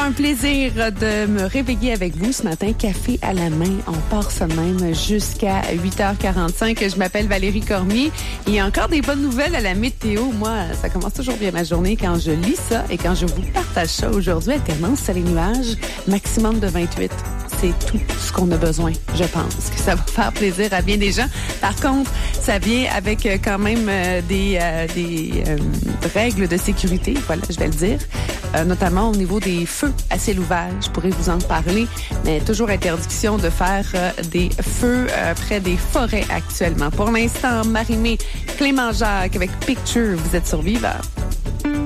un plaisir de me réveiller avec vous ce matin. Café à la main, on part ça de même jusqu'à 8h45. Je m'appelle Valérie Cormier. Il y a encore des bonnes nouvelles à la météo. Moi, ça commence toujours bien ma journée quand je lis ça et quand je vous partage ça. Aujourd'hui, alternance sur les nuages, maximum de 28. C'est tout ce qu'on a besoin, je pense, que ça va faire plaisir à bien des gens. Par contre, ça vient avec quand même des règles de sécurité, voilà, je vais le dire, notamment au niveau des feux à ciel ouvert. Je pourrais vous en parler, mais toujours interdiction de faire des feux près des forêts actuellement. Pour l'instant, Marie-Mé, Clément Jacques avec Picture, vous êtes survivants.